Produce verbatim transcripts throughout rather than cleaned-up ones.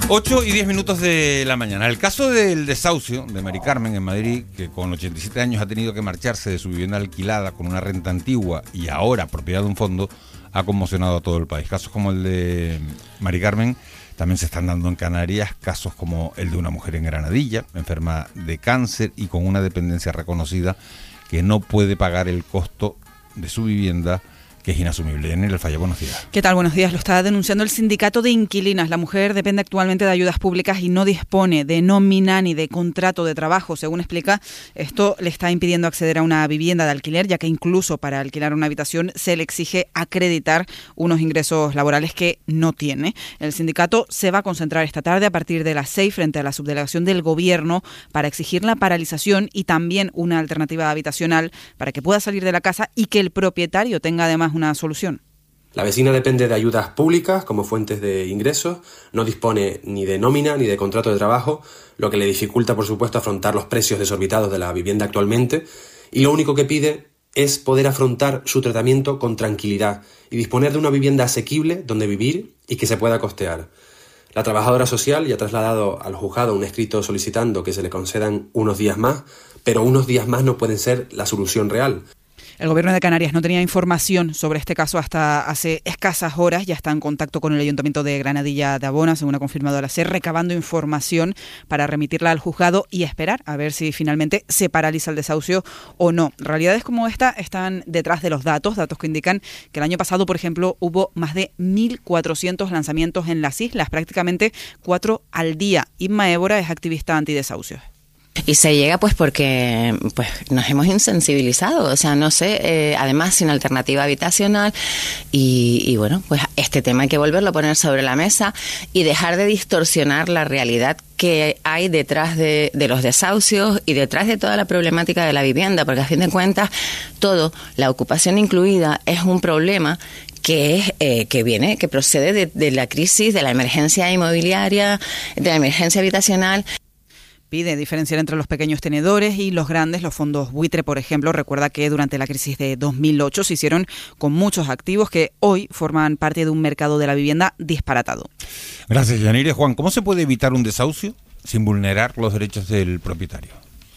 ocho y diez minutos de la mañana. El caso del desahucio de Mari Carmen en Madrid, que con ochenta y siete años ha tenido que marcharse de su vivienda alquilada con una renta antigua y ahora propiedad de un fondo, ha conmocionado a todo el país. Casos como el de Mari Carmen también se están dando en Canarias, casos como el de una mujer en Granadilla, enferma de cáncer y con una dependencia reconocida, que no puede pagar el costo de su vivienda, que es inasumible. En el Falla, buenos días. ¿Qué tal? Buenos días. Lo está denunciando el sindicato de inquilinas. La mujer depende actualmente de ayudas públicas y no dispone de nómina ni de contrato de trabajo. Según explica, esto le está impidiendo acceder a una vivienda de alquiler, ya que incluso para alquilar una habitación se le exige acreditar unos ingresos laborales que no tiene. El sindicato se va a concentrar esta tarde a partir de las seis frente a la subdelegación del Gobierno para exigir la paralización y también una alternativa habitacional para que pueda salir de la casa y que el propietario tenga además una solución. La vecina depende de ayudas públicas como fuentes de ingresos, no dispone ni de nómina ni de contrato de trabajo, lo que le dificulta, por supuesto, afrontar los precios desorbitados de la vivienda actualmente, y lo único que pide es poder afrontar su tratamiento con tranquilidad y disponer de una vivienda asequible donde vivir y que se pueda costear. La trabajadora social ya ha trasladado al juzgado un escrito solicitando que se le concedan unos días más, pero unos días más no pueden ser la solución real. El Gobierno de Canarias no tenía información sobre este caso hasta hace escasas horas. Ya está en contacto con el Ayuntamiento de Granadilla de Abona, según ha confirmado la S E R, recabando información para remitirla al juzgado y esperar a ver si finalmente se paraliza el desahucio o no. Realidades como esta están detrás de los datos, datos que indican que el año pasado, por ejemplo, hubo más de mil cuatrocientos lanzamientos en las islas, prácticamente cuatro al día. Inma Évora es activista antidesahucios. Y se llega pues porque pues nos hemos insensibilizado, o sea, no sé, eh, además sin alternativa habitacional y, y bueno, pues este tema hay que volverlo a poner sobre la mesa y dejar de distorsionar la realidad que hay detrás de, de los desahucios y detrás de toda la problemática de la vivienda, porque a fin de cuentas todo, la ocupación incluida, es un problema que es eh, que viene, que procede de, de la crisis, de la emergencia inmobiliaria, de la emergencia habitacional. Pide diferenciar entre los pequeños tenedores y los grandes, los fondos buitre, por ejemplo. Recuerda que durante la crisis de dos mil ocho se hicieron con muchos activos que hoy forman parte de un mercado de la vivienda disparatado. Gracias, Yanire. Juan, ¿cómo se puede evitar un desahucio sin vulnerar los derechos del propietario?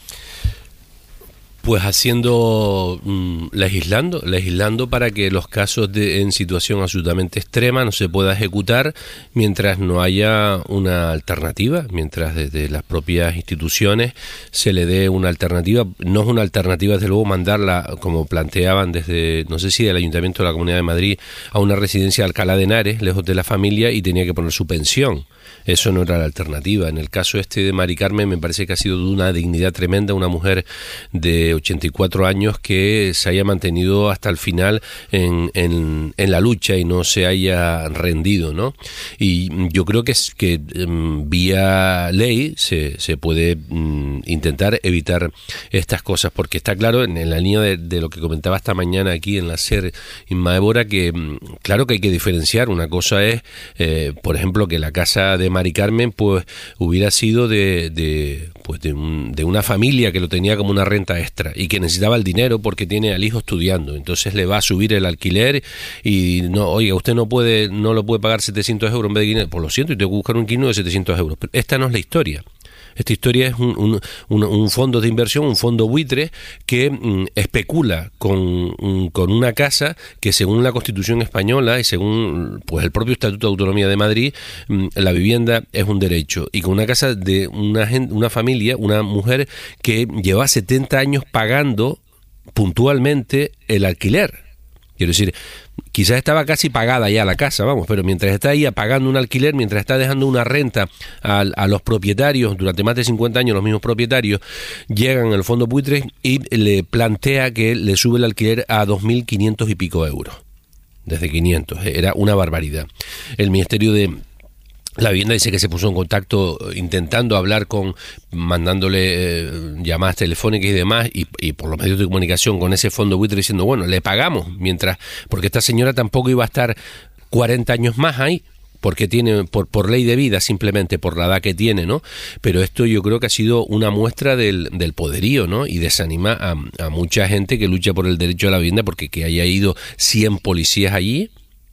Pues haciendo, mmm, legislando, legislando para que los casos de en situación absolutamente extrema no se pueda ejecutar mientras no haya una alternativa, mientras desde las propias instituciones se le dé una alternativa. No es una alternativa, desde luego, mandarla, como planteaban desde, no sé si del Ayuntamiento de la Comunidad de Madrid, a una residencia de Alcalá de Henares, lejos de la familia, y tenía que poner su pensión. Eso no era la alternativa. En el caso este de Mari Carmen me parece que ha sido de una dignidad tremenda, una mujer de ochenta y cuatro años que se haya mantenido hasta el final en, en, en la lucha y no se haya rendido, ¿no? Y yo creo que es que um, vía ley se, se puede um, intentar evitar estas cosas, porque está claro en, en la línea de, de lo que comentaba esta mañana aquí en la S E R Inma Évora, que um, claro que hay que diferenciar. Una cosa es, eh, por ejemplo, que la casa de Mari Carmen pues hubiera sido de, de pues de, un, de una familia que lo tenía como una renta extra y que necesitaba el dinero porque tiene al hijo estudiando, entonces le va a subir el alquiler y no, oiga, usted no puede no lo puede pagar setecientos euros en vez de quinientos, pues lo siento, y tengo que buscar un inquilino de setecientos euros. Pero esta no es la historia. Esta historia es un, un, un, un fondo de inversión, un fondo buitre que mm, especula con, mm, con una casa que, según la Constitución española y según pues el propio Estatuto de Autonomía de Madrid, mm, la vivienda es un derecho, y con una casa de una, una familia, una mujer que lleva setenta años pagando puntualmente el alquiler. Quiero decir, quizás estaba casi pagada ya la casa, vamos, pero mientras está ahí pagando un alquiler, mientras está dejando una renta a, a los propietarios, durante más de cincuenta años los mismos propietarios llegan al fondo buitre y le plantea que le sube el alquiler a dos mil quinientos y pico euros. Desde quinientos, era una barbaridad. El Ministerio de La Vivienda dice que se puso en contacto intentando hablar con, mandándole eh, llamadas telefónicas y demás, y, y por los medios de comunicación con ese fondo buitre diciendo, bueno, le pagamos, mientras, porque esta señora tampoco iba a estar cuarenta años más ahí, porque tiene, por, por ley de vida, simplemente por la edad que tiene, ¿no? Pero esto yo creo que ha sido una muestra del, del poderío, ¿no? Y desanima a, a mucha gente que lucha por el derecho a la vivienda, porque que haya ido cien policías allí,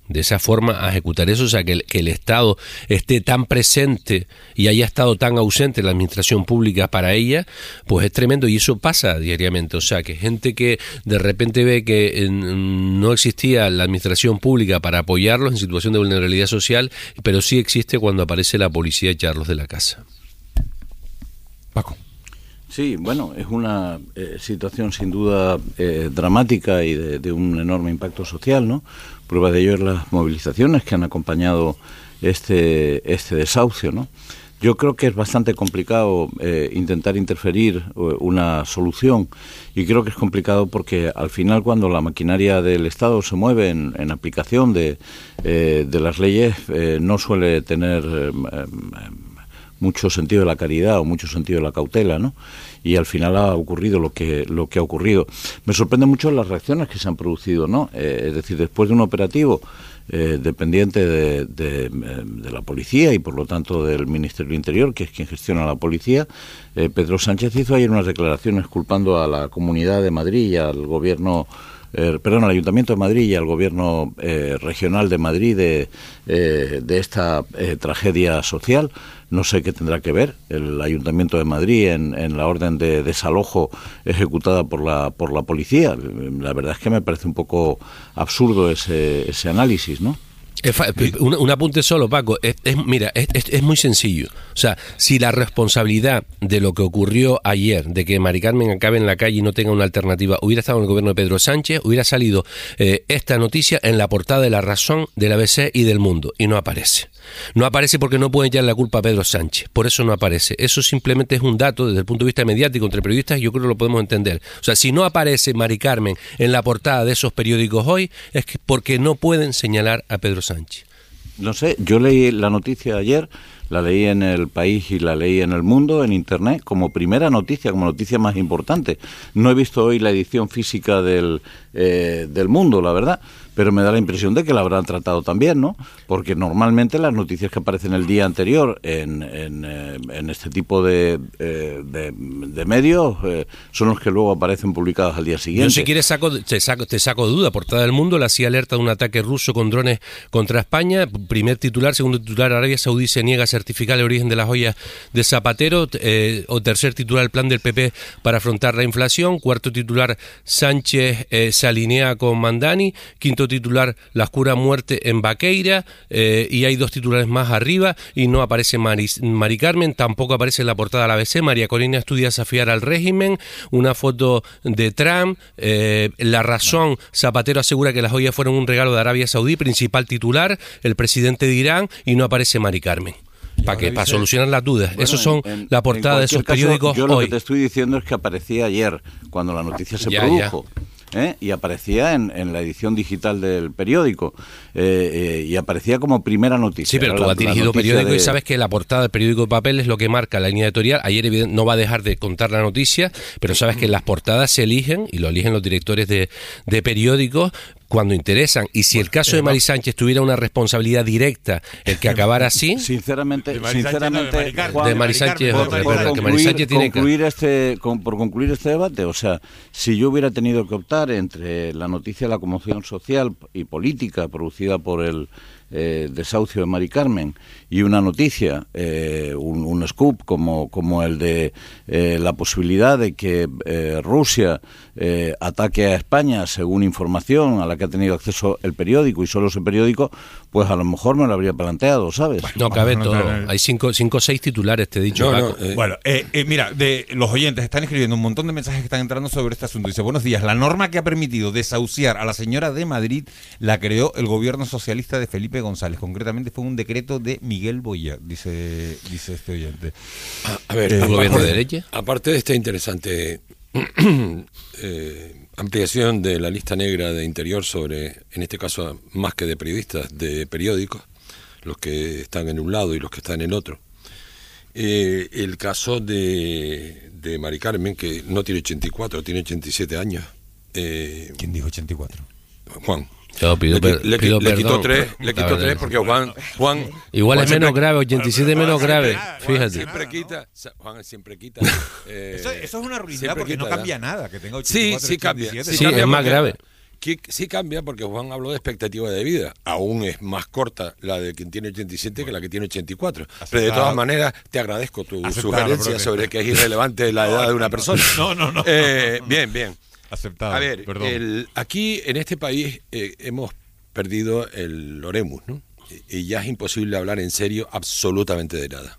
de esa forma a ejecutar eso, o sea, que el, que el Estado esté tan presente y haya estado tan ausente en la administración pública para ella, pues es tremendo, y eso pasa diariamente. O sea, que gente que de repente ve que eh, no existía la administración pública para apoyarlos en situación de vulnerabilidad social, pero sí existe cuando aparece la policía a echarlos de la casa. Paco. Sí, bueno, es una eh, situación sin duda eh, dramática y de, de un enorme impacto social, ¿no? Prueba de ello es las movilizaciones que han acompañado este, este desahucio, ¿no? Yo creo que es bastante complicado eh, intentar interferir una solución, y creo que es complicado porque al final, cuando la maquinaria del Estado se mueve en, en aplicación de, eh, de las leyes, eh, no suele tener eh, mucho sentido de la caridad o mucho sentido de la cautela, ¿no? Y al final ha ocurrido lo que lo que ha ocurrido. Me sorprende mucho las reacciones que se han producido, ¿no? Eh, es decir, después de un operativo eh, dependiente de, de, de la policía y por lo tanto del Ministerio del Interior, que es quien gestiona la policía, eh, Pedro Sánchez hizo ayer unas declaraciones culpando a la Comunidad de Madrid y al gobierno Eh, perdón, al Ayuntamiento de Madrid y al Gobierno eh, Regional de Madrid de, eh, de esta eh, tragedia social. No sé qué tendrá que ver el Ayuntamiento de Madrid en, en la orden de desalojo ejecutada por la por la policía. La verdad es que me parece un poco absurdo ese, ese análisis, ¿no? Un, un apunte solo, Paco. Es, es, mira, es, es, es muy sencillo. O sea, si la responsabilidad de lo que ocurrió ayer, de que Mari Carmen acabe en la calle y no tenga una alternativa, hubiera estado en el gobierno de Pedro Sánchez, hubiera salido eh, esta noticia en la portada de La Razón, de la A B C y del Mundo, y no aparece. No aparece porque no pueden echar la culpa a Pedro Sánchez. Por eso no aparece. Eso simplemente es un dato desde el punto de vista mediático entre periodistas, y yo creo que lo podemos entender. O sea, si no aparece Mari Carmen en la portada de esos periódicos hoy, es que porque no pueden señalar a Pedro Sánchez. Sánchez. No sé, yo leí la noticia de ayer, la leí en El País y la leí en El Mundo, en Internet, como primera noticia, como noticia más importante. No he visto hoy la edición física del, eh, del Mundo, la verdad, pero me da la impresión de que la habrán tratado también, ¿no? Porque normalmente las noticias que aparecen el día anterior en, en, eh, en este tipo de, eh, de, de medios eh, son los que luego aparecen publicados al día siguiente. Yo, si quieres, saco, te, saco, te saco duda. Portada del Mundo, la C I A alerta de un ataque ruso con drones contra España. Primer titular, segundo titular, Arabia Saudí se niega a certificar el origen de las joyas de Zapatero. Eh, o tercer titular, el plan del P P para afrontar la inflación. Cuarto titular, Sánchez eh, se alinea con Mandani. Quinto titular, la oscura muerte en Vaqueira, eh, y hay dos titulares más arriba y no aparece Mari, Mari Carmen, tampoco aparece en la portada de la A B C. María Corina estudia desafiar al régimen, una foto de Trump, eh, La Razón, Zapatero asegura que las joyas fueron un regalo de Arabia Saudí, principal titular, el presidente de Irán, y no aparece Mari Carmen. ¿Para qué? Para solucionar las dudas. Bueno, Esos son en, la portada de esos caso, periódicos yo lo hoy. Que te estoy diciendo es que aparecía ayer, cuando la noticia se ya, produjo. Ya. ¿Eh? Y aparecía en, en la edición digital del periódico, eh, eh, y aparecía como primera noticia. Sí, pero tú has dirigido periódico de... y sabes que la portada del periódico de papel es lo que marca la línea editorial. Ayer no va a dejar de contar la noticia, pero sabes que las portadas se eligen, y lo eligen los directores de, de periódicos cuando interesan, y si el caso de Mari Sánchez tuviera una responsabilidad directa, el que acabara así, sinceramente, de Mari sinceramente, Sánchez, no, de, Juan, de Mari Sánchez, por, por, por, concluir, Mari Sánchez tiene concluir que... este, con, por concluir este debate, o sea, si yo hubiera tenido que optar entre la noticia de la conmoción social y política producida por el eh, desahucio de Mari Carmen y una noticia, eh, un, un scoop como, como el de eh, la posibilidad de que eh, Rusia eh, ataque a España, según información a la que ha tenido acceso el periódico y solo ese periódico, pues a lo mejor me lo habría planteado, ¿sabes? No cabe todo. Hay cinco o seis titulares, te he dicho, no, Paco. No, eh. Bueno, eh, eh, mira, de los oyentes están escribiendo un montón de mensajes que están entrando sobre este asunto. Dice, buenos días, la norma que ha permitido desahuciar a la señora de Madrid la creó el gobierno socialista de Felipe González. Concretamente fue un decreto de Miguel Boya, dice, dice este oyente. A, a ver, ¿el eh, gobierno de derecha? Aparte de esta interesante eh, ampliación de la lista negra de Interior sobre, en este caso, más que de periodistas, de periódicos, los que están en un lado y los que están en otro. Eh, el caso de, de Mari Carmen, que no tiene ochenta y cuatro, tiene ochenta y siete años. Eh, ¿Quién dijo ochenta y cuatro? Juan. Yo pido, le, per, le, pido le perdón, quitó tres, le quitó tres porque Juan, Juan igual Juan es siempre, menos grave, ochenta y siete menos grave, Juan fíjate. Siempre quita, Juan siempre quita. Eh, eso, eso es una ruindad porque no cambia edad. nada, que tenga ochenta y cuatro, sí, sí cambia. ochenta y siete, Sí, sí cambia es más porque, grave. aquí sí cambia porque Juan habló de expectativa de vida. Aún es más corta la de quien tiene ochenta y siete que la que tiene ochenta y cuatro. Aceptado. Pero de todas maneras, te agradezco tu Aceptado, sugerencia profe. sobre que es irrelevante la edad no, de una persona. No, no, no. Eh, no, no. Bien, bien. Aceptado. A ver, el, aquí en este país eh, hemos perdido el oremus, ¿no? Y ya es imposible hablar en serio absolutamente de nada.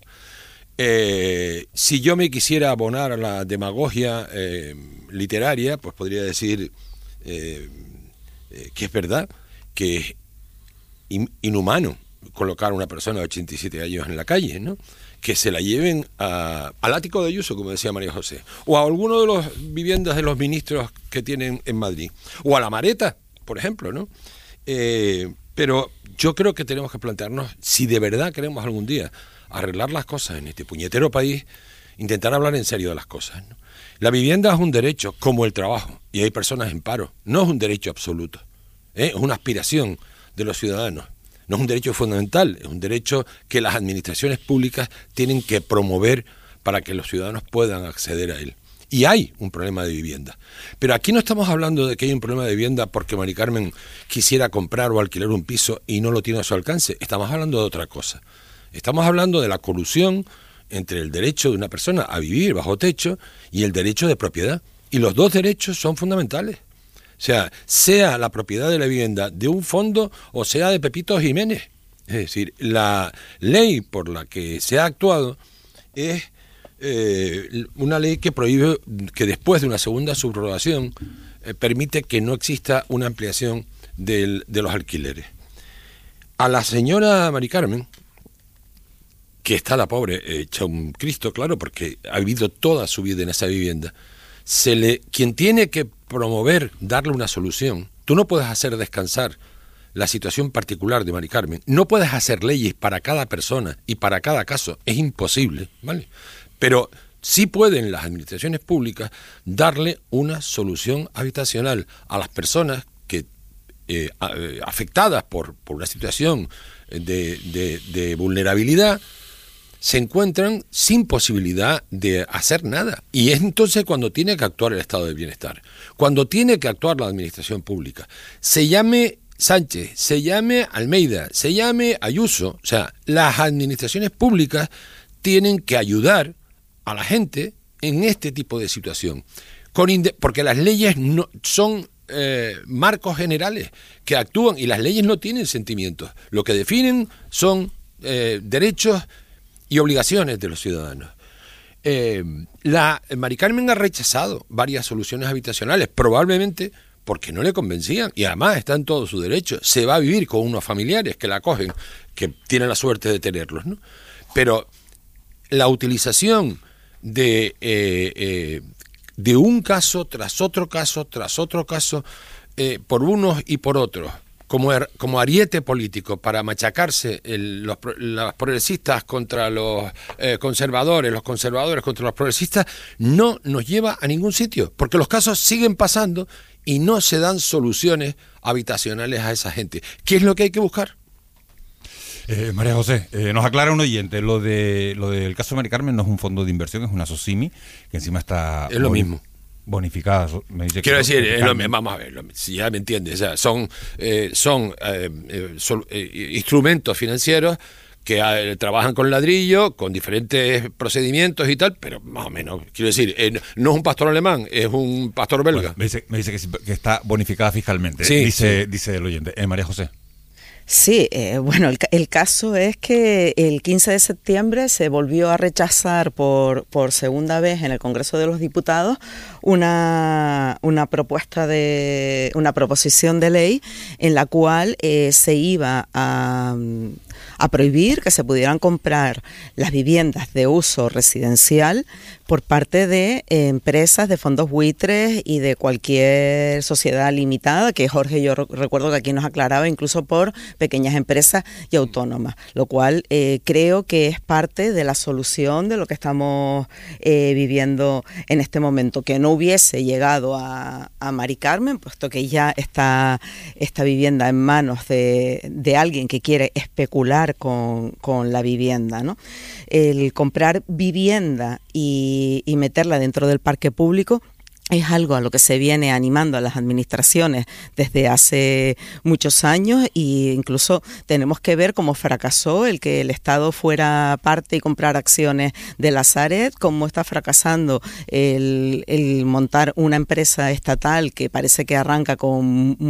Eh, si yo me quisiera abonar a la demagogia eh, literaria, pues podría decir eh, eh, que es verdad, que es in, inhumano colocar a una persona de ochenta y siete años en la calle, ¿no? Que se la lleven a, al ático de Ayuso, como decía María José, o a alguno de las viviendas de los ministros que tienen en Madrid, o a la Mareta, por ejemplo, ¿no? Eh, pero yo creo que tenemos que plantearnos si de verdad queremos algún día arreglar las cosas en este puñetero país, intentar hablar en serio de las cosas, ¿no? La vivienda es un derecho como el trabajo, y hay personas en paro, no es un derecho absoluto, ¿eh? Es una aspiración de los ciudadanos, no es un derecho fundamental, es un derecho que las administraciones públicas tienen que promover para que los ciudadanos puedan acceder a él. Y hay un problema de vivienda. Pero aquí no estamos hablando de que hay un problema de vivienda porque Mari Carmen quisiera comprar o alquilar un piso y no lo tiene a su alcance. Estamos hablando de otra cosa. Estamos hablando de la colusión entre el derecho de una persona a vivir bajo techo y el derecho de propiedad. Y los dos derechos son fundamentales. O sea, sea la propiedad de la vivienda de un fondo o sea de Pepito Jiménez. Es decir, la ley por la que se ha actuado es eh, una ley que prohíbe que después de una segunda subrogación eh, permite que no exista una ampliación del, de los alquileres. A la señora Mari Carmen, que está la pobre hecha un Cristo, claro, porque ha vivido toda su vida en esa vivienda, se le, quien tiene que promover, darle una solución, tú no puedes hacer descansar la situación particular de Mari Carmen, no puedes hacer leyes para cada persona y para cada caso, es imposible, ¿vale? Pero sí pueden las administraciones públicas darle una solución habitacional a las personas que eh, afectadas por, por una situación de, de, de vulnerabilidad se encuentran sin posibilidad de hacer nada. Y es entonces cuando tiene que actuar el estado de bienestar, cuando tiene que actuar la administración pública. Se llame Sánchez, se llame Almeida, se llame Ayuso, o sea, las administraciones públicas tienen que ayudar a la gente en este tipo de situación, con inde- porque las leyes no son eh, marcos generales que actúan y las leyes no tienen sentimientos. Lo que definen son eh, derechos y obligaciones de los ciudadanos. Eh, la Mari Carmen ha rechazado varias soluciones habitacionales, probablemente porque no le convencían, y además está en todo su derecho. Se va a vivir con unos familiares que la acogen, que tienen la suerte de tenerlos, ¿no? Pero la utilización de, eh, eh, de un caso tras otro caso, tras otro caso, eh, por unos y por otros, como, er, como ariete político para machacarse el, los, los progresistas contra los eh, conservadores, los conservadores contra los progresistas, no nos lleva a ningún sitio, porque los casos siguen pasando y no se dan soluciones habitacionales a esa gente. ¿Qué es lo que hay que buscar? Eh, María José, eh, nos aclara un oyente, lo de lo del caso de Mari Carmen no es un fondo de inversión, es una SOCIMI, que encima está... Es lo boni- mismo. Bonificada. Me dice Quiero que decir, es lo, Carmen. vamos a ver, lo, si ya me entiendes, o sea, son, eh, son eh, eh, sol, eh, instrumentos financieros que eh, trabajan con ladrillo, con diferentes procedimientos y tal, pero más o menos, quiero decir, eh, no es un pastor alemán, es un pastor belga. Bueno, me dice, me dice que, sí, que está bonificada fiscalmente, Sí, dice, sí. dice el oyente. Eh, María José. Sí, eh, bueno, el, el caso es que el quince de septiembre se volvió a rechazar por, por segunda vez en el Congreso de los Diputados una, una propuesta de una proposición de ley en la cual eh, se iba a, a prohibir que se pudieran comprar las viviendas de uso residencial por parte de eh, empresas de fondos buitres y de cualquier sociedad limitada, que Jorge, yo recuerdo que aquí nos aclaraba, incluso por pequeñas empresas y autónomas, lo cual eh, creo que es parte de la solución de lo que estamos eh, viviendo en este momento, que no hubiese llegado a, a Mari Carmen, puesto que ya está esta vivienda en manos de, de alguien que quiere especular con, con la vivienda, ¿no? El comprar vivienda y, y meterla dentro del parque público es algo a lo que se viene animando a las administraciones desde hace muchos años, e incluso tenemos que ver cómo fracasó el que el Estado fuera parte y comprar acciones de la Sareb, cómo está fracasando el, el montar una empresa estatal que parece que arranca con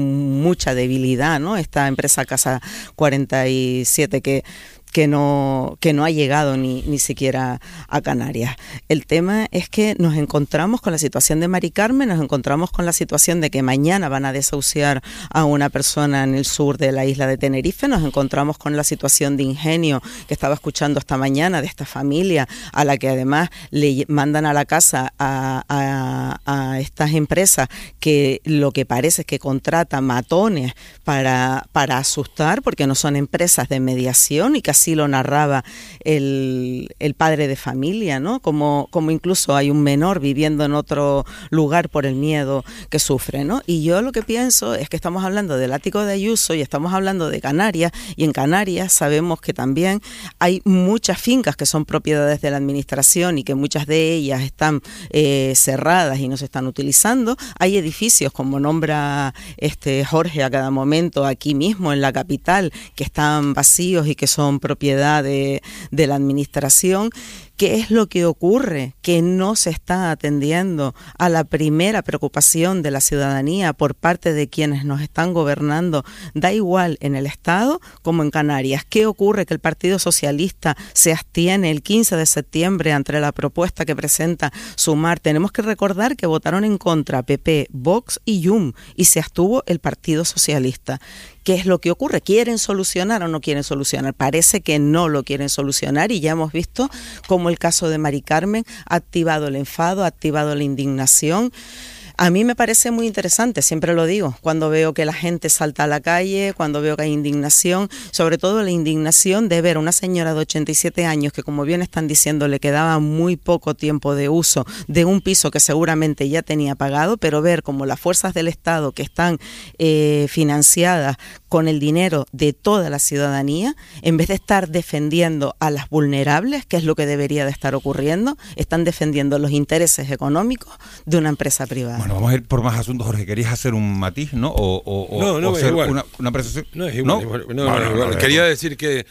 mucha debilidad, ¿no? Esta empresa Casa cuarenta y siete que que no, que no ha llegado ni, ni siquiera a Canarias. El tema es que nos encontramos con la situación de Mari Carmen, nos encontramos con la situación de que mañana van a desahuciar a una persona en el sur de la isla de Tenerife, nos encontramos con la situación de Ingenio, que estaba escuchando esta mañana, de esta familia a la que además le mandan a la casa a, a, a estas empresas que lo que parece es que contratan matones para, para asustar, porque no son empresas de mediación, y que así lo narraba el, el padre de familia, ¿no? Como, como incluso hay un menor viviendo en otro lugar por el miedo que sufre, ¿no? Y yo lo que pienso es que estamos hablando del ático de Ayuso y estamos hablando de Canarias, y en Canarias sabemos que también hay muchas fincas que son propiedades de la administración y que muchas de ellas están eh, cerradas y no se están utilizando. Hay edificios, como nombra este Jorge a cada momento aquí mismo en la capital, que están vacíos y que son propiedad de, de la administración. ¿Qué es lo que ocurre? Que no se está atendiendo a la primera preocupación de la ciudadanía por parte de quienes nos están gobernando. Da igual en el Estado como en Canarias. ¿Qué ocurre? Que el Partido Socialista se abstiene el quince de septiembre ante la propuesta que presenta Sumar. Tenemos que recordar que votaron en contra P P, Vox y Yum, y se abstuvo el Partido Socialista. ¿Qué es lo que ocurre? ¿Quieren solucionar o no quieren solucionar? Parece que no lo quieren solucionar, y ya hemos visto cómo el caso de Mari Carmen ha activado el enfado, ha activado la indignación. A mí me parece muy interesante, siempre lo digo, cuando veo que la gente salta a la calle, cuando veo que hay indignación, sobre todo la indignación de ver a una señora de ochenta y siete años que, como bien están diciendo, le quedaba muy poco tiempo de uso de un piso que seguramente ya tenía pagado, pero ver como las fuerzas del Estado que están eh, financiadas con el dinero de toda la ciudadanía, en vez de estar defendiendo a las vulnerables, que es lo que debería de estar ocurriendo, están defendiendo los intereses económicos de una empresa privada. Bueno, vamos a ir por más asuntos, Jorge. ¿Querías hacer un matiz, no? O, o, no, no, o es hacer igual. Una, una apreciación. No es igual. ¿No? igual. No, Bueno, no, es igual. no, no, Quería no. decir que,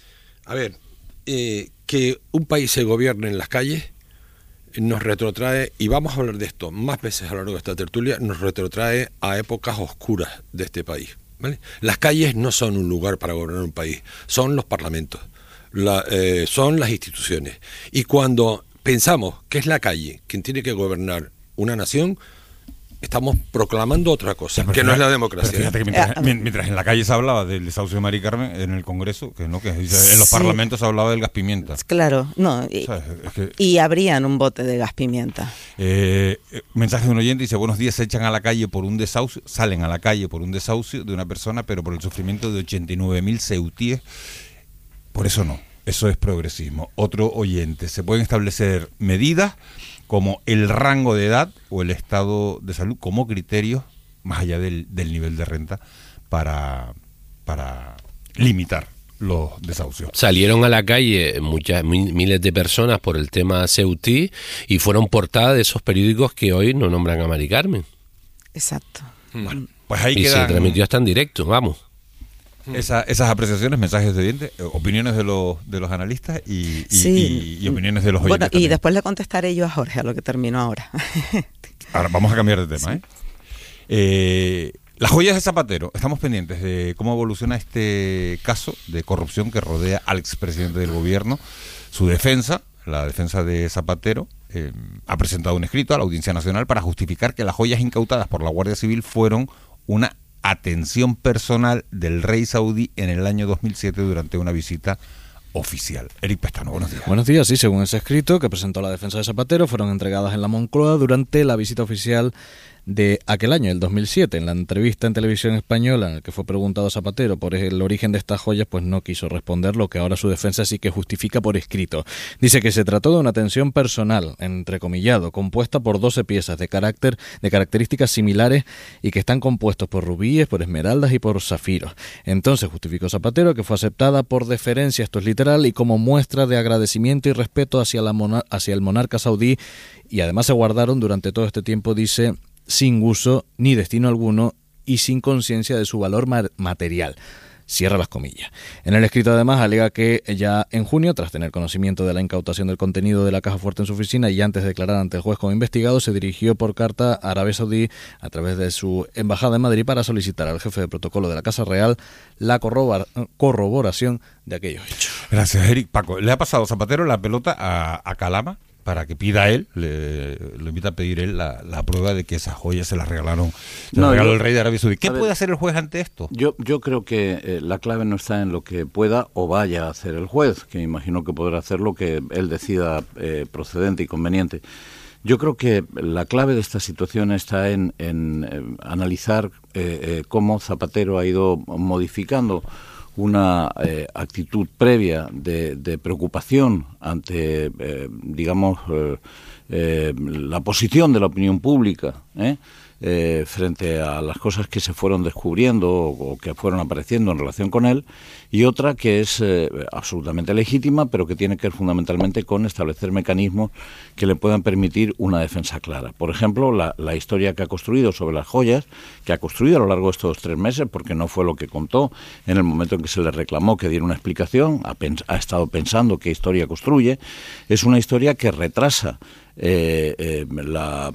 a ver, eh, que un país se gobierne en las calles nos retrotrae, y vamos a hablar de esto más veces a lo largo de esta tertulia, nos retrotrae a épocas oscuras de este país, ¿vale? Las calles no son un lugar para gobernar un país, son los parlamentos, la, eh, son las instituciones. Y cuando pensamos que es la calle quien tiene que gobernar una nación, estamos proclamando otra cosa, Sí, que fíjate, no es la democracia. Fíjate que mientras, mientras en la calle se hablaba del desahucio de Mari Carmen, en el Congreso, que no, que en los Sí. parlamentos se hablaba del gas pimienta. Claro, no, y, O sea, es que, y abrían un bote de gas pimienta. eh, mensaje de un oyente, dice: buenos días, se echan a la calle por un desahucio, salen a la calle por un desahucio de una persona, pero por el sufrimiento de ochenta y nueve mil ceutíes, por eso no, eso es progresismo. Otro oyente: se pueden establecer medidas como el rango de edad o el estado de salud como criterios, más allá del, del nivel de renta, para, para limitar los desahucios. Salieron a la calle muchas mil- miles de personas por el tema Ceutí y fueron portada de esos periódicos que hoy no nombran a Mari Carmen. Exacto. Bueno, pues ahí Y se quedan transmitió hasta en directo, vamos. esa, esas apreciaciones, mensajes de oyentes, eh, opiniones de los de los analistas y, y, Sí. y- y opiniones de los Bueno, oyentes. y también. después le contestaré yo a Jorge a lo que termino ahora. Ahora vamos a cambiar de tema, ¿eh? Eh, las joyas de Zapatero. Estamos pendientes de cómo evoluciona este caso de corrupción que rodea al expresidente del gobierno. Su defensa, la defensa de Zapatero, eh, ha presentado un escrito a la Audiencia Nacional para justificar que las joyas incautadas por la Guardia Civil fueron una atención personal del rey saudí en el año dos mil siete durante una visita oficial. Eric Pestano, buenos días. Buenos días, sí, según ese escrito que presentó la defensa de Zapatero, fueron entregadas en la Moncloa durante la visita oficial de aquel año, el dos mil siete. En la entrevista en televisión española en la que fue preguntado Zapatero por el origen de estas joyas, pues no quiso responder, lo que ahora su defensa sí que justifica por escrito. Dice que se trató de una tensión personal, entrecomillado, compuesta por doce piezas de carácter, de características similares y que están compuestos por rubíes, por esmeraldas y por zafiros. Entonces justificó Zapatero que fue aceptada por deferencia, esto es literal, y como muestra de agradecimiento y respeto hacia, la monar- hacia el monarca saudí, y además se guardaron durante todo este tiempo, dice, sin uso ni destino alguno y sin conciencia de su valor ma- material. Cierra las comillas. En el escrito además alega que ya en junio, tras tener conocimiento de la incautación del contenido de la caja fuerte en su oficina y antes de declarar ante el juez como investigado, se dirigió por carta a Arabia Saudí a través de su embajada en Madrid para solicitar al jefe de protocolo de la Casa Real la corrobor- corroboración de aquellos hechos. Gracias, Eric. Paco, ¿le ha pasado Zapatero la pelota a, a Calama para que pida él, le, le invita a pedir él la, la prueba de que esas joyas se las regalaron, se No, las regaló yo- el rey de Arabia Saudí? ¿Qué a puede ver, hacer el juez ante esto? Yo, yo creo que eh, la clave no está en lo que pueda o vaya a hacer el juez, que imagino que podrá hacer lo que él decida eh, procedente y conveniente. Yo creo que la clave de esta situación está en, en eh, analizar eh, eh, cómo Zapatero ha ido modificando una eh, actitud previa de, de preocupación ante, eh, digamos, eh, eh, la posición de la opinión pública, ¿eh? Eh, frente a las cosas que se fueron descubriendo o, o que fueron apareciendo en relación con él, y otra que es eh, absolutamente legítima, pero que tiene que ver fundamentalmente con establecer mecanismos que le puedan permitir una defensa clara. Por ejemplo, la, la historia que ha construido sobre las joyas, que ha construido a lo largo de estos tres meses, porque no fue lo que contó en el momento en que se le reclamó que diera una explicación, ha, pens- ha estado pensando qué historia construye, es una historia que retrasa Eh, eh, la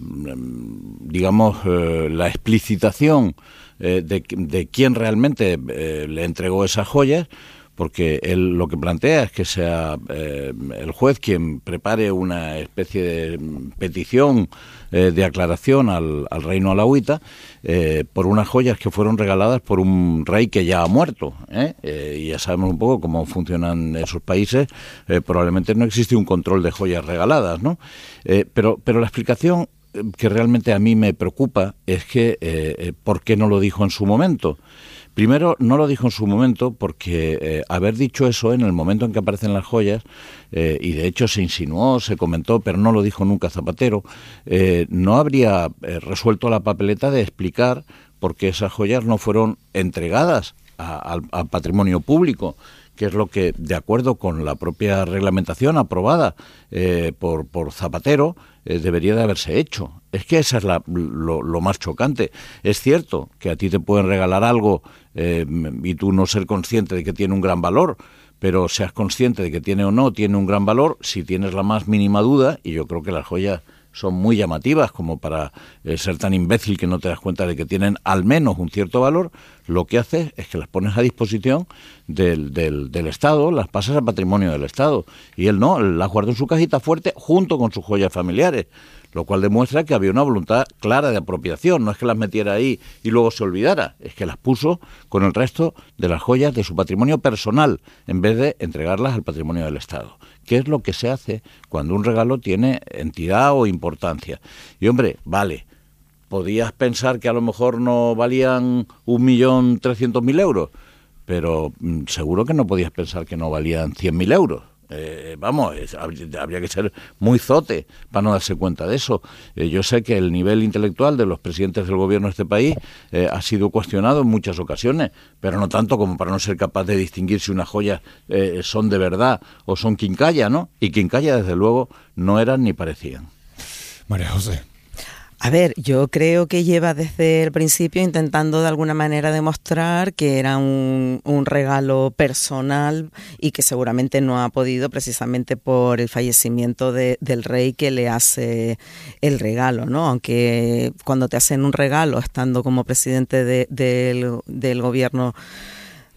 digamos eh, la explicitación eh, de, de quién realmente eh, le entregó esas joyas, porque él lo que plantea es que sea eh, el juez quien prepare una especie de petición eh, de aclaración al, al reino alauita eh, por unas joyas que fueron regaladas por un rey que ya ha muerto, ¿eh? Eh, y ya sabemos un poco cómo funcionan esos países. Eh, probablemente no existe un control de joyas regaladas, ¿no? Eh, pero, pero la explicación que realmente a mí me preocupa es que eh, eh, ¿por qué no lo dijo en su momento? Primero, no lo dijo en su momento porque eh, haber dicho eso en el momento en que aparecen las joyas, eh, y de hecho se insinuó, se comentó, pero no lo dijo nunca Zapatero, eh, no habría eh, resuelto la papeleta de explicar por qué esas joyas no fueron entregadas a, al, al patrimonio público, que es lo que, de acuerdo con la propia reglamentación aprobada eh, por, por Zapatero, eh, debería de haberse hecho. Es que esa es la, lo, lo más chocante. Es cierto que a ti te pueden regalar algo eh, y tú no ser consciente de que tiene un gran valor, pero seas consciente de que tiene o no tiene un gran valor si tienes la más mínima duda, y yo creo que las joyas son muy llamativas como para eh, ser tan imbécil que no te das cuenta de que tienen al menos un cierto valor. Lo que haces es que las pones a disposición del, del, del Estado, las pasas a patrimonio del Estado, y él no, él las guardó en su cajita fuerte junto con sus joyas familiares, lo cual demuestra que había una voluntad clara de apropiación. No es que las metiera ahí y luego se olvidara, es que las puso con el resto de las joyas de su patrimonio personal, en vez de entregarlas al patrimonio del Estado, que es lo que se hace cuando un regalo tiene entidad o importancia. Y hombre, vale, podías pensar que a lo mejor no valían un millón trescientos mil euros, pero mm, seguro que no podías pensar que no valían cien mil euros. Eh, vamos, es, habría que ser muy zote para no darse cuenta de eso. Eh, yo sé que el nivel intelectual de los presidentes del gobierno de este país eh, ha sido cuestionado en muchas ocasiones, pero no tanto como para no ser capaz de distinguir si unas joyas eh, son de verdad o son quincalla, ¿no? Y quincalla, desde luego, no eran ni parecían. María José. A ver, yo creo que lleva desde el principio intentando de alguna manera demostrar que era un, un regalo personal y que seguramente no ha podido precisamente por el fallecimiento de, del rey que le hace el regalo, ¿no? Aunque cuando te hacen un regalo estando como presidente de, del, del gobierno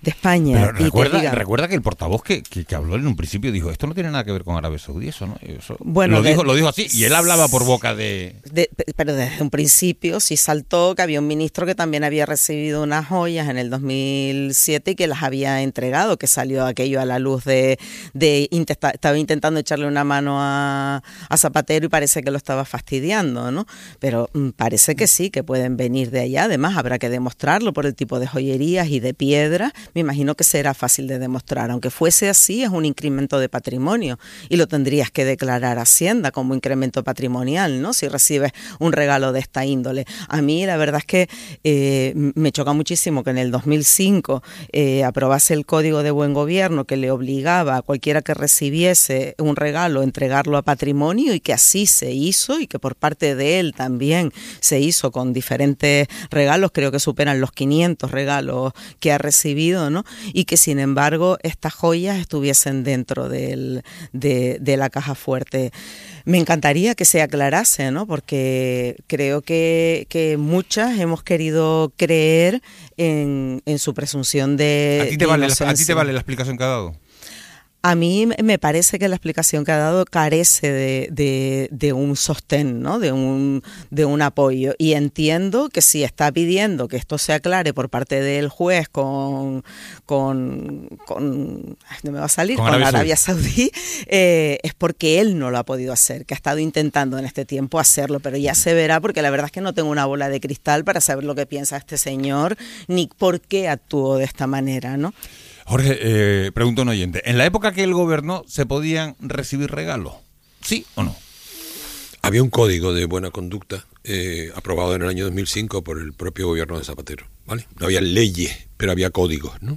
de España. Pero y recuerda, te diga, recuerda que el portavoz que, que, que habló en un principio dijo, esto no tiene nada que ver con Arabia Saudí, eso no. Eso, bueno, lo, de, dijo, lo dijo así, y él hablaba por boca de... de... Pero desde un principio sí saltó que había un ministro que también había recibido unas joyas en el dos mil siete y que las había entregado, que salió aquello a la luz de... de intenta, estaba intentando echarle una mano a, a Zapatero y parece que lo estaba fastidiando, ¿no? Pero mm, parece que sí, que pueden venir de allá. Además, habrá que demostrarlo por el tipo de joyerías y de piedras. Me imagino que será fácil de demostrar. Aunque fuese así, es un incremento de patrimonio y lo tendrías que declarar a Hacienda como incremento patrimonial, ¿no? Si recibes un regalo de esta índole. A mí la verdad es que eh, me choca muchísimo que en el dos mil cinco eh, aprobase el Código de Buen Gobierno que le obligaba a cualquiera que recibiese un regalo entregarlo a patrimonio, y que así se hizo, y que por parte de él también se hizo con diferentes regalos, creo que superan los quinientos regalos que ha recibido, ¿no? Y que sin embargo estas joyas estuviesen dentro del, de, de la caja fuerte. Me encantaría que se aclarase, ¿no? Porque creo que, que muchas hemos querido creer en, en su presunción de, ¿A ti te de vale la, inocencia. ¿A ti te vale la explicación que ha dado? A mí me parece que la explicación que ha dado carece de, de, de un sostén, ¿no? De un, de un apoyo. Y entiendo que si está pidiendo que esto se aclare por parte del juez con, con, con no me va a salir, con, con Arabia, Arabia Saudí, Saudí eh, es porque él no lo ha podido hacer, que ha estado intentando en este tiempo hacerlo, pero ya se verá, porque la verdad es que no tengo una bola de cristal para saber lo que piensa este señor, ni por qué actuó de esta manera, ¿no? Jorge, eh, pregunta un oyente, ¿en la época que él gobernó se podían recibir regalos? ¿Sí o no? Había un código de buena conducta eh, aprobado en el año dos mil cinco por el propio gobierno de Zapatero, ¿vale? No había leyes, pero había códigos, ¿no?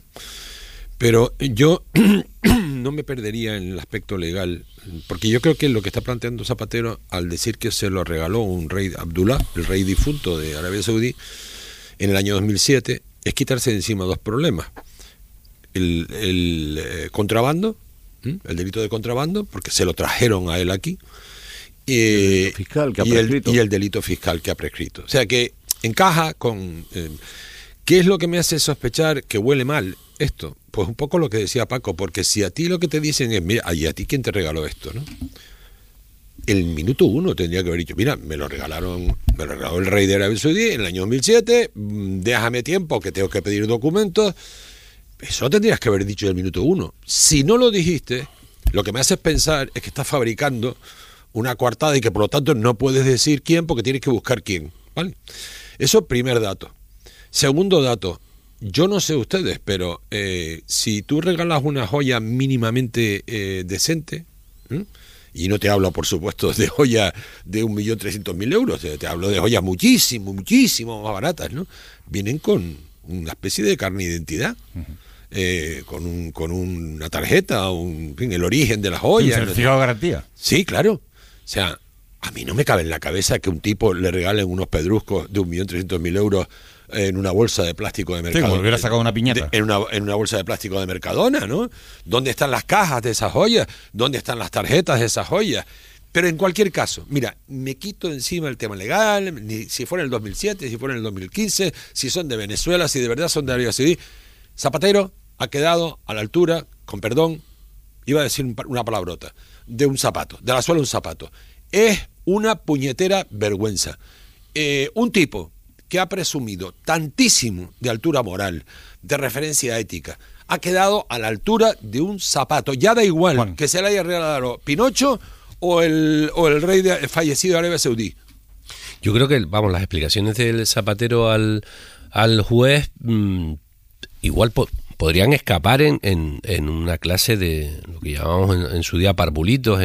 Pero yo no me perdería en el aspecto legal, porque yo creo que lo que está planteando Zapatero al decir que se lo regaló un rey Abdullah, el rey difunto de Arabia Saudí, en el año dos mil siete, es quitarse de encima dos problemas. El, el eh, contrabando, ¿eh? el delito de contrabando, porque se lo trajeron a él aquí, eh, el fiscal que ha y, el, y el delito fiscal que ha prescrito. O sea que encaja con... Eh, ¿qué es lo que me hace sospechar que huele mal esto? Pues un poco lo que decía Paco, porque si a ti lo que te dicen es, mira, ¿y a ti quién te regaló esto, no? El minuto uno tendría que haber dicho, mira, me lo regalaron, me lo regaló el rey de Arabia Saudí en el año dos mil siete, déjame tiempo que tengo que pedir documentos. Eso tendrías que haber dicho del minuto uno. Si no lo dijiste, lo que me haces pensar es que estás fabricando una coartada y que por lo tanto no puedes decir quién porque tienes que buscar quién, ¿vale? Eso, primer dato. Segundo dato, yo no sé ustedes, pero eh, si tú regalas una joya mínimamente eh, decente, ¿eh? Y no te hablo, por supuesto, de joya de un millón trescientos mil euros, te hablo de joyas muchísimo, muchísimo más baratas, ¿no? Vienen con una especie de carne de identidad. Uh-huh. Eh, con un con una tarjeta, un, en fin, el origen de la joya. ¿Un certificado de garantía? Sí, claro. O sea, a mí no me cabe en la cabeza que un tipo le regalen unos pedruscos de un millón trescientos mil euros en una bolsa de plástico de Mercadona. Sí, como hubiera sacado una piñata. De, en, una, en una bolsa de plástico de Mercadona, ¿no? ¿Dónde están las cajas de esas joyas? ¿Dónde están las tarjetas de esas joyas? Pero en cualquier caso, mira, me quito encima el tema legal, ni si fuera en el dos mil siete, si fuera en el dos mil quince, si son de Venezuela, si de verdad son de Arabia Saudí. Zapatero ha quedado a la altura, con perdón, iba a decir una palabrota, de un zapato, de la suela de un zapato. Es una puñetera vergüenza. Eh, un tipo que ha presumido tantísimo de altura moral, de referencia ética, ha quedado a la altura de un zapato. Ya da igual Juan. que se le haya regalado Pinocho o el, o el rey de, fallecido de Arabia Saudí. Yo creo que, vamos, las explicaciones del Zapatero al, al juez mmm, igual po- podrían escapar en, en, en una clase de lo que llamamos en, en su día parvulitos,